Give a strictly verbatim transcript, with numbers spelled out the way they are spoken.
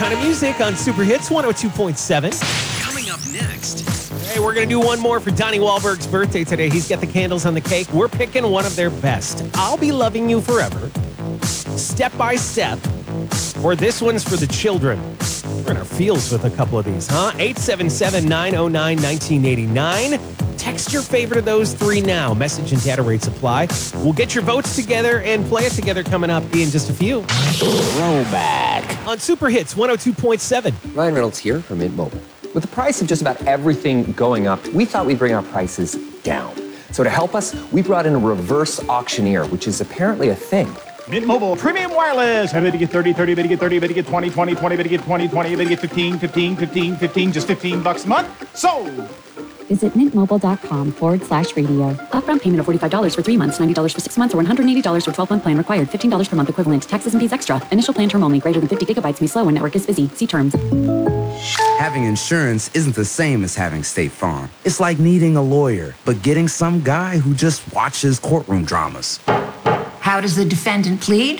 kind of music on Super Hits one oh two point seven. Coming up next. Hey, we're going to do one more for Donnie Wahlberg's birthday today. He's got the candles on the cake. We're picking one of their best. I'll Be Loving You Forever. Step by Step. Or this one's for the children. We're in our feels with a couple of these, huh? eight seven seven, nine oh nine, one nine eight nine. Text your favorite of those three now. Message and data rates apply. We'll get your votes together and play it together coming up in just a few. Throwback. On Super Hits one oh two point seven. Ryan Reynolds here from Mint Mobile. With the price of just about everything going up, we thought we'd bring our prices down. So to help us, we brought in a reverse auctioneer, which is apparently a thing. Mint Mobile Premium Wireless. Better get thirty, thirty, better get thirty, better get twenty, twenty, twenty, better get twenty, twenty, better get fifteen, fifteen, fifteen, fifteen, just fifteen bucks a month. Sold! Visit mintmobile.com forward slash radio. Upfront payment of forty-five dollars for three months, ninety dollars for six months, or one hundred eighty dollars for twelve-month plan required. fifteen dollars per month equivalent. Taxes and fees extra. Initial plan term only. Greater than fifty gigabytes may slow when network is busy. See terms. Having insurance isn't the same as having State Farm. It's like needing a lawyer, but getting some guy who just watches courtroom dramas. How does the defendant plead?